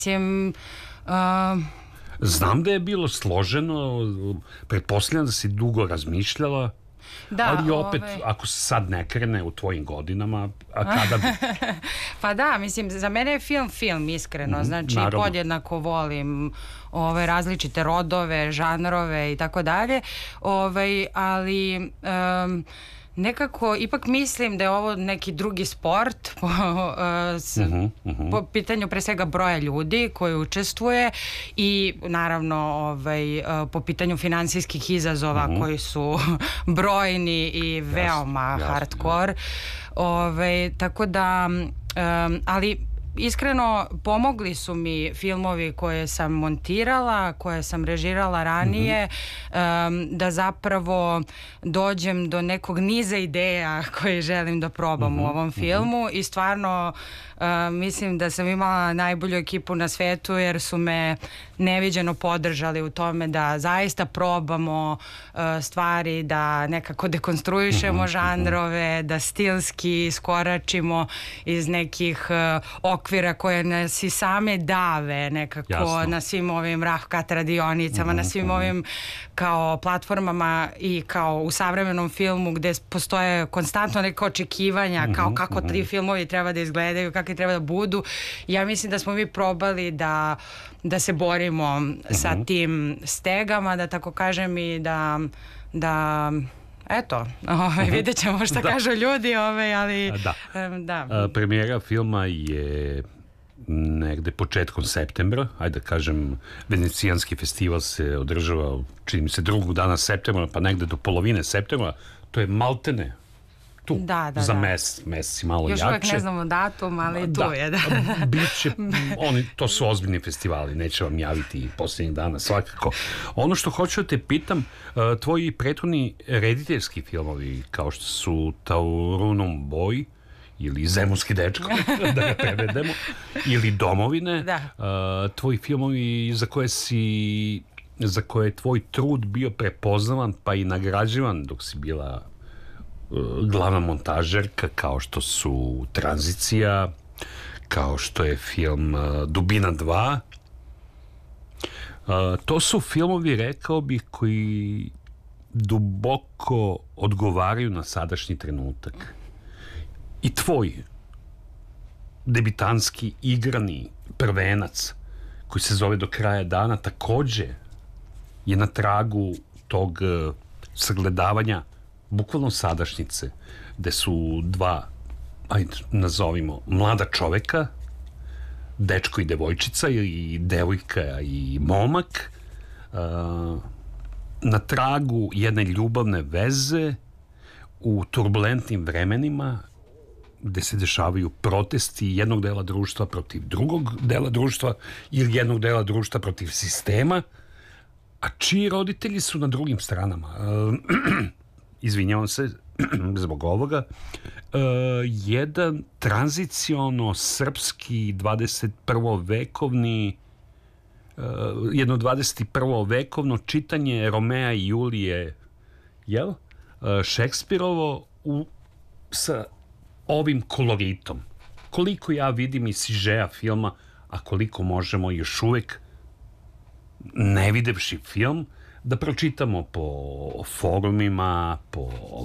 Mislim, znam da je bilo složeno, pretpostavljam da si dugo razmišljala, ali opet, ako se sad ne krene u tvojim godinama, a kada bi? Pa da, mislim, za mene je film, iskreno. Znači, podjednako volim različite rodove, žanrove i tako dalje, ali nekako ipak mislim da je ovo neki drugi sport po pitanju pre svega broja ljudi koji učestvuje i naravno po pitanju finansijskih izazova koji su brojni i veoma hardcore. Tako da, ali iskreno pomogli su mi filmovi koje sam montirala, koje sam režirala ranije, da zapravo dođem do nekog niza ideja koje želim da probam u ovom filmu i stvarno mislim da sam imala najbolju ekipu na svetu jer su me neviđeno podržali u tome da zaista probamo stvari, da nekako dekonstruišemo žanrove, da stilski iskoračimo iz nekih okvira koje nas i same dave nekako na svim ovim rahkat radionicama, na svim ovim kao platformama i kao u savremenom filmu gde postoje konstantno neka očekivanja kao kako ti filmovi treba da izgledaju, kakvi treba da budu. Ja mislim da smo mi probali da se borimo sa tim stegama, da tako kažem, i da eto, vidjet ćemo šta kažu ljudi, ali da. Premijera filma je negde početkom septembra, ajde da kažem, Venecijanski festival se održava, čini mi se, 2. dana septembra, pa negde do polovine septembra, to je maltene tu, za mesec i malo jače. Još uvek ne znamo datum, ali tu je. Biće, to su ozbiljni festivali, neće vam javiti posljednjih dana, svakako. Ono što hoću da te pitam, tvoji prethodni rediteljski filmovi, kao što su Taurunum boj, ili Zemunski dečko, da ga prevedemo, ili Domovine, tvoji filmovi za koje je tvoj trud bio prepoznavan pa i nagrađivan dok si bila glavna montažerka, kao što su Tranzicija, kao što je film Dubina 2. To su filmovi, rekao bih, koji duboko odgovaraju na sadašnji trenutak. I tvoj debitanski igrani prvenac koji se zove Do kraja dana takođe je na tragu tog sagledavanja bukvalno sadašnjice, gde su dva, ajde nazovimo, mlada čoveka, dečko i devojčica, ili devojka i momak, na tragu jedne ljubavne veze u turbulentnim vremenima gde se dešavaju protesti jednog dela društva protiv drugog dela društva ili jednog dela društva protiv sistema, a čiji roditelji su na drugim stranama. Izvinjavam se zbog ovoga. Jedan tranziciono srpski 21. vekovni jedno 21. vekovno čitanje Romea i Julije, jel? Šekspirovo sa ovim koloritom. Koliko ja vidim iz sižeja filma, a koliko možemo još uvek, ne videvši film, da pročitamo po forumima, po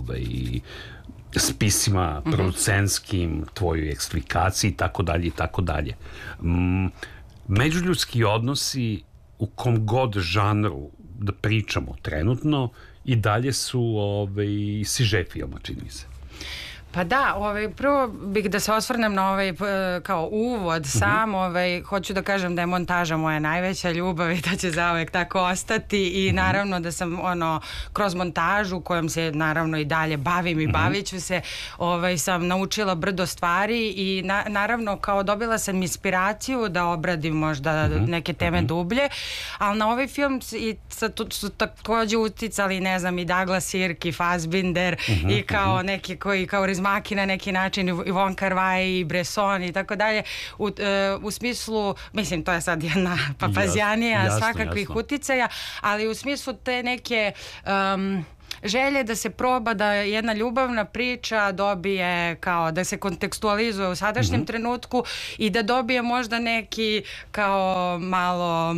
spisima producentskim, tvojoj eksplikaciji, tako dalje i tako dalje. Međuljudski odnosi u kom god žanru da pričamo trenutno i dalje su siže filma, čini mi se. Pa da, prvo bih da se osvrnem na kao uvod sam, hoću da kažem da je montaža moja najveća ljubav i da će zauvek tako ostati i naravno da sam kroz montažu kojom se naravno i dalje bavim i bavit ću se, sam naučila brdo stvari i naravno kao dobila sam inspiraciju da obradim možda neke teme dublje, ali na ovaj film su takođe uticali, ne znam, i Douglas Sirk i Fassbinder i kao neki koji kao Maki na neki način, Yvonne Kar-wai i Bresson i tako dalje, u smislu, mislim, to je sad jedna papazjanija svakakvih uticaja, ali u smislu te neke želje da se proba da jedna ljubavna priča dobije kao da se kontekstualizuje u sadašnjem trenutku i da dobije možda neki kao malo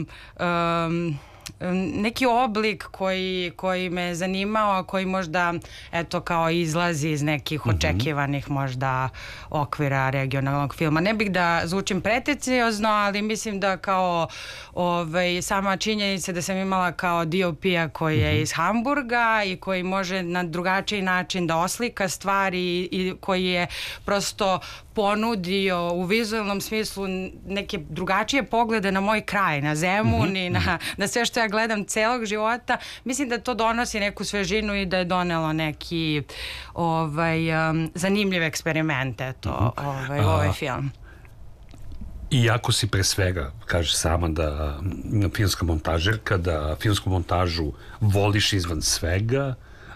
neki oblik koji me zanimao, koji možda eto kao izlazi iz nekih očekivanih možda okvira regionalnog filma. Ne bih da zvučim pretenciozno, ali mislim da kao sama činjenica da sam imala kao DOP-a koji je iz Hamburga i koji može na drugačiji način da oslika stvari i koji je prosto ponudio u vizualnom smislu neke drugačije poglede na moj kraj, na Zemun i na sve što ja gledam celog života. Mislim da to donosi neku svežinu i da je donelo neki zanimljiv eksperiment ovaj film. Iako si pre svega, kaže sama da filmska montažerka, da filmsku montažu voliš izvan svega,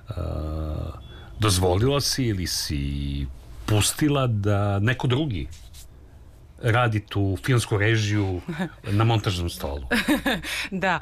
dozvolila si ili si pustila da neko drugi radi tu filmsku režiju na montažnom stolu. Da,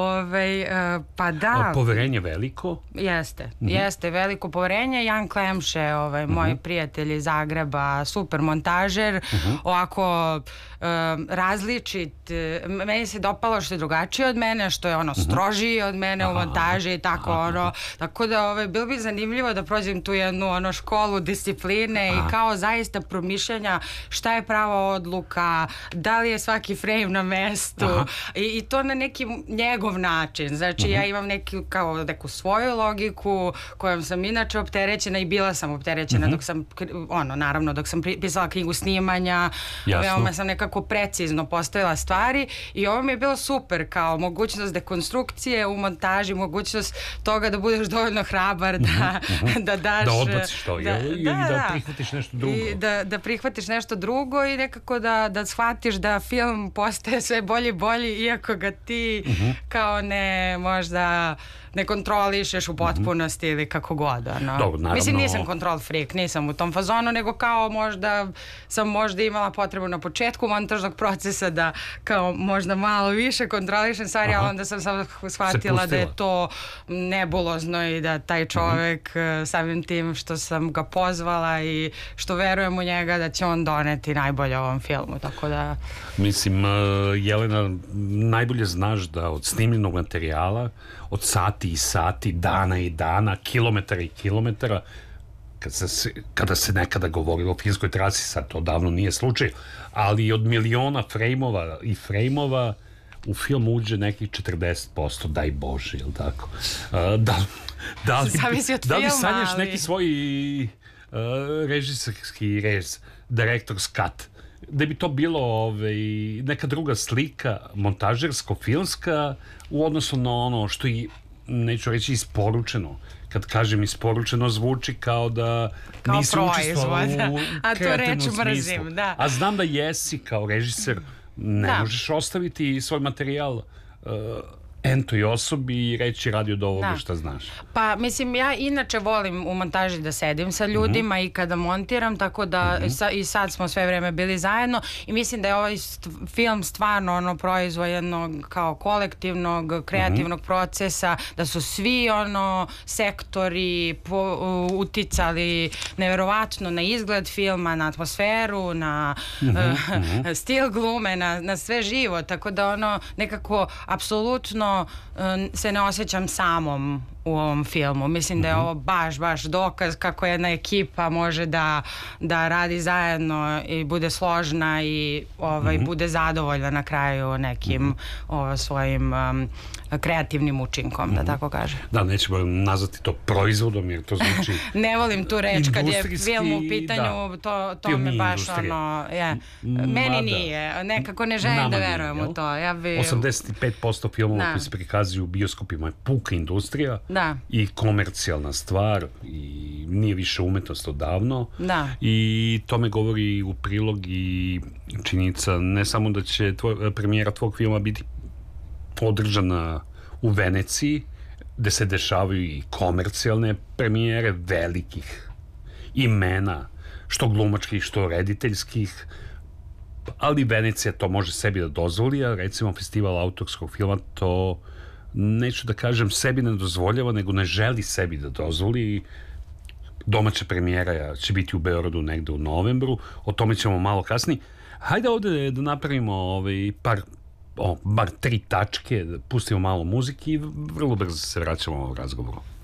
pa da. Poverenje veliko? Jeste veliko poverenje. Jan Klemše, moj prijatelj iz Zagreba, super montažer, ovako različit. Meni se dopalo što je drugačije od mene, što je strožiji od mene u montaži i tako tako da bilo bi zanimljivo da prođem tu jednu školu discipline i kao zaista promišljanja šta je prava odluka, da li je svaki frame na mestu i to na neki njegov način. Znači ja imam neku svoju logiku kojom sam inače opterećena i bila sam opterećena dok sam naravno dok sam pisala knjigu snimanja, veoma sam nekako precizno postavila stvari i ovo mi je bilo super kao mogućnost dekonstrukcije u montaži, mogućnost toga da budeš dovoljno hrabar da daš... Da odbaciš to i da prihvatiš nešto drugo. Da prihvatiš nešto drugo i nekako da shvatiš da film postaje sve bolji i bolji iako ga ti kao možda ne kontrolišeš u potpunosti ili kako god. Mislim, nisam control freak, nisam u tom fazonu, nego kao sam možda imala potrebu na početku montažnog procesa da kao možda malo više kontrolišem stvari, ali onda sam shvatila da je to nebulozno i da taj čovek samim tim što sam ga pozvala i što verujem u njega da će on doneti najbolje ovom filmu, tako da... Mislim, Jelena, najbolje znaš da od snimljenog materijala, od sati i sati, dana i dana, kilometara i kilometara, kada se nekada govorilo o filmskoj trasi, sad to davno nije slučaj, ali od miliona frejmova i frejmova u film uđe nekih 40%, daj Bože, ili tako? Da li sanjaš neki svoj režiserski rez, director's cut, da bi to bilo neka druga slika montažersko-filmska u odnosu na ono što je, neću reći, isporučeno. Kad kažem isporučeno, zvuči kao da nisi učestvovao u kreativnom smislu. A znam da jesi kao režiser, ne možeš ostaviti svoj materijal entoj osobi i reći radi od ovoga šta znaš. Pa mislim, ja inače volim u montaži da sedim sa ljudima i kada montiram, tako da i sad smo sve vreme bili zajedno i mislim da je ovaj film stvarno proizvod jednog kao kolektivnog kreativnog procesa, da su svi sektori uticali neverovatno na izgled filma, na atmosferu, na stil glume, na sve živo, tako da nekako apsolutno se ne osjećam samom u ovom filmu. Mislim da je ovo baš dokaz kako jedna ekipa može da radi zajedno i bude složna i bude zadovoljna na kraju nekim svojim kreativnim učinkom, da tako kažem. Da, nećemo nazvati to proizvodom, jer to znači... Ne volim tu reč kad je film u pitanju, to me baš meni nije. Nekako ne želim da verujem u to. 85% filmova koji se prikazuju u bioskopima je puka industrija i komercijalna stvar i nije više umetnost odavno. I to me govori u prilog i činjenica ne samo da će premijera tvog filma biti održana u Veneciji, gde se dešavaju i komercijalne premijere velikih imena, što glumačkih, što rediteljskih, ali Venecija to može sebi da dozvoli, a recimo festival autorskog filma to neću da kažem sebi ne dozvoljava, nego ne želi sebi da dozvoli. Domaća premijera će biti u Beogradu negde u novembru, o tome ćemo malo kasnije. Hajde ovde da napravimo bar 3 tačke, da pustimo malo muzike i vrlo brzo se vraćamo u razgovoru.